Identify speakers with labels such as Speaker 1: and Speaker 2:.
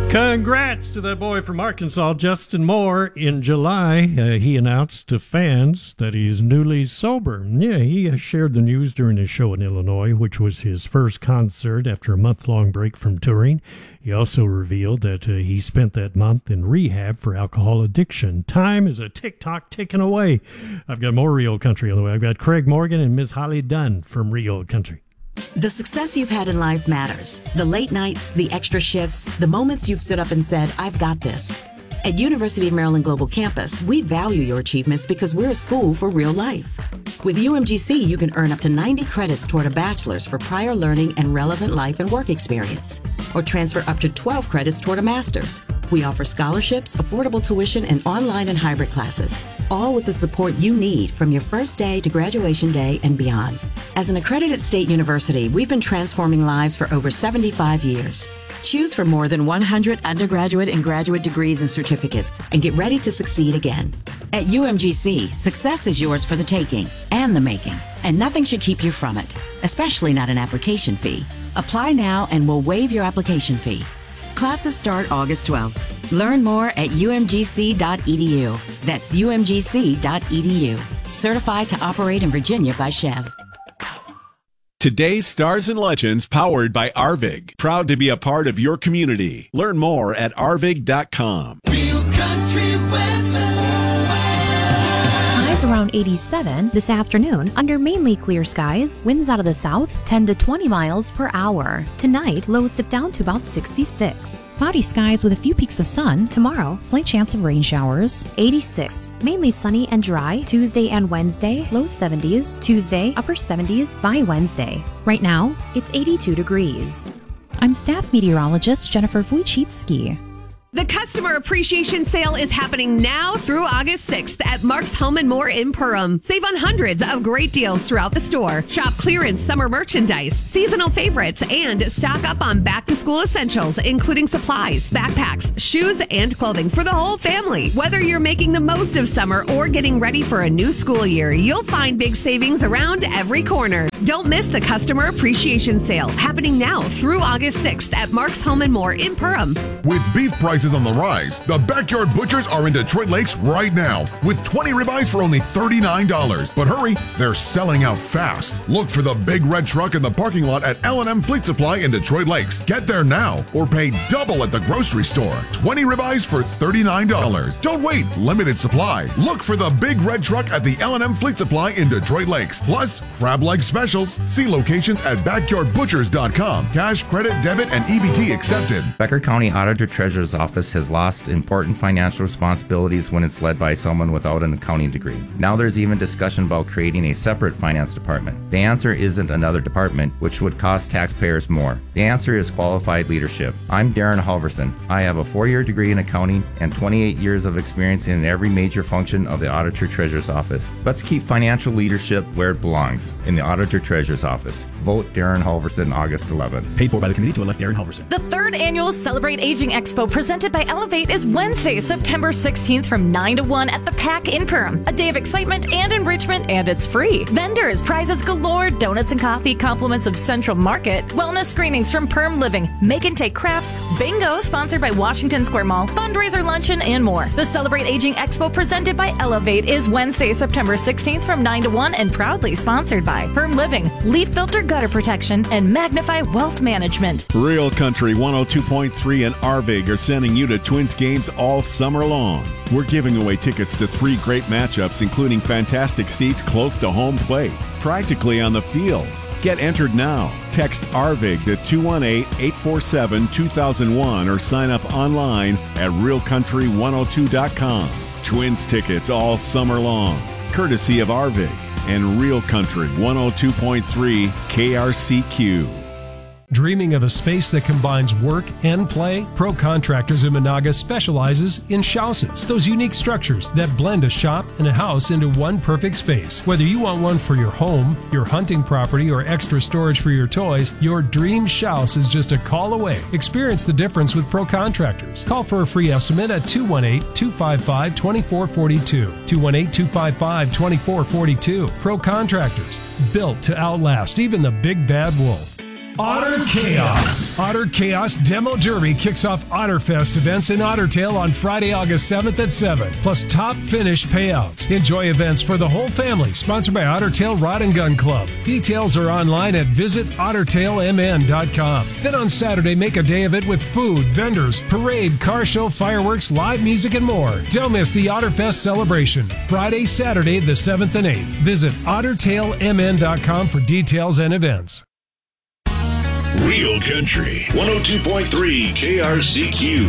Speaker 1: Congrats to that boy from Arkansas, Justin Moore. In July, he announced to fans that he's newly sober. Yeah, he shared the news during his show in Illinois, which was his first concert after a month-long break from touring. He also revealed that he spent that month in rehab for alcohol addiction. Time is a tick-tock ticking away. I've got more Real Country on the way. I've got Craig Morgan and Ms. Holly Dunn from Real Country.
Speaker 2: The success you've had in life matters. The late nights, the extra shifts, the moments you've stood up and said, I've got this. At University of Maryland Global Campus, we value your achievements because we're a school for real life. With UMGC, you can earn up to 90 credits toward a bachelor's for prior learning and relevant life and work experience, or transfer up to 12 credits toward a master's. We offer scholarships, affordable tuition, and online and hybrid classes, all with the support you need from your first day to graduation day and beyond. As an accredited state university, we've been transforming lives for over 75 years. Choose from more than 100 undergraduate and graduate degrees and certificates, and get ready to succeed again. At UMGC, success is yours for the taking and the making, and nothing should keep you from it, especially not an application fee. Apply now and we'll waive your application fee. Classes start August 12th. Learn more at umgc.edu. That's umgc.edu. Certified to operate in Virginia by Chev.
Speaker 3: Today's Stars and Legends, powered by Arvig. Proud to be a part of your community. Learn more at arvig.com.
Speaker 4: Real Country weather.
Speaker 5: Highs around 87 this afternoon under mainly clear skies. Winds out of the south 10 to 20 miles per hour. Tonight, lows dip down to about 66. Cloudy skies with a few peaks of sun. Tomorrow, slight chance of rain showers. 86. Mainly sunny and dry Tuesday and Wednesday. Low 70s. Tuesday, upper 70s by Wednesday. Right now, it's 82 degrees. I'm staff meteorologist Jennifer Wojcicki.
Speaker 6: The Customer Appreciation Sale is happening now through August 6th at Mark's Home & More in Perham. Save on hundreds of great deals throughout the store. Shop clearance summer merchandise, seasonal favorites, and stock up on back-to-school essentials, including supplies, backpacks, shoes, and clothing for the whole family. Whether you're making the most of summer or getting ready for a new school year, you'll find big savings around every corner. Don't miss the Customer Appreciation Sale, happening now through August 6th at Mark's Home & More in Perham.
Speaker 7: With beef prices on the rise, the Backyard Butchers are in Detroit Lakes right now with 20 ribeyes for only $39. But hurry, they're selling out fast. Look for the big red truck in the parking lot at L&M Fleet Supply in Detroit Lakes. Get there now or pay double at the grocery store. 20 ribeyes for $39. Don't wait, limited supply. Look for the big red truck at the L&M Fleet Supply in Detroit Lakes. Plus, crab leg specials. See locations at backyardbutchers.com. Cash, credit, debit, and EBT accepted.
Speaker 8: Becker County Auditor Treasurer's Office has lost important financial responsibilities when it's led by someone without an accounting degree. Now there's even discussion about creating a separate finance department. The answer isn't another department, which would cost taxpayers more. The answer is qualified leadership. I'm Darren Halverson. I have a 4-year degree in accounting and 28 years of experience in every major function of the Auditor Treasurer's Office. Let's keep financial leadership where it belongs, in the Auditor Treasurer's Office. Vote Darren Halverson August 11th.
Speaker 9: Paid for by the committee to elect Darren Halverson.
Speaker 10: The third annual Celebrate Aging Expo presented by Elevate is Wednesday, September 16th from 9 to 1 at the PAC in Perham. A day of excitement and enrichment, and it's free. Vendors, prizes galore, donuts and coffee, compliments of Central Market, wellness screenings from Perm Living, make and take crafts, bingo sponsored by Washington Square Mall, fundraiser luncheon, and more. The Celebrate Aging Expo presented by Elevate is Wednesday, September 16th from 9 to 1 and proudly sponsored by Perm Living, Leaf Filter Gutter Protection, and Magnify Wealth Management.
Speaker 3: Real Country 102.3 and Arvig are sending you to Twins games all summer long. We're giving away tickets to 3 great matchups, including fantastic seats close to home plate, practically on the field. Get entered now. Text Arvig to 218-847-2001 or sign up online at realcountry102.com. Twins tickets all summer long, courtesy of Arvig and Real Country 102.3 KRCQ.
Speaker 11: Dreaming of a space that combines work and play? Pro Contractors in Monaga specializes in shouses, those unique structures that blend a shop and a house into one perfect space. Whether you want one for your home, your hunting property, or extra storage for your toys, your dream shouse is just a call away. Experience the difference with Pro Contractors. Call for a free estimate at 218-255-2442. 218-255-2442. Pro Contractors, built to outlast even the big bad wolf. Otter Chaos. Otter Chaos Demo Derby kicks off Otterfest events in Ottertail on Friday, August 7th at 7, plus top finish payouts. Enjoy events for the whole family, sponsored by Ottertail Rod and Gun Club. Details are online at visitottertailmn.com. Then on Saturday, make a day of it with food, vendors, parade, car show, fireworks, live music, and more. Don't miss the Otterfest celebration. Friday, Saturday, the 7th and 8th. Visit ottertailmn.com for details and events.
Speaker 9: Real Country 102.3 KRCQ.